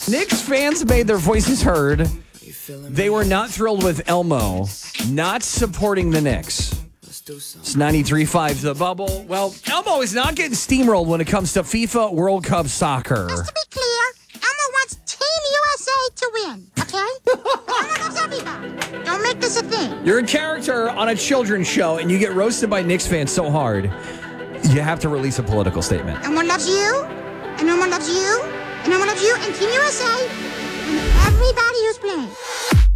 Knicks fans made their voices heard. They were not thrilled with Elmo not supporting the Knicks. It's 93.5 The Bubble. Well, Elmo is not getting steamrolled when it comes to FIFA World Cup soccer. Just to be clear, Elmo wants Team USA to win, okay? Elmo loves everybody. Don't make this a thing. You're a character on a children's show, and you get roasted by Knicks fans so hard, you have to release a political statement. Elmo loves you, and Elmo loves you, and Elmo loves you, and Team USA, and everybody who's playing.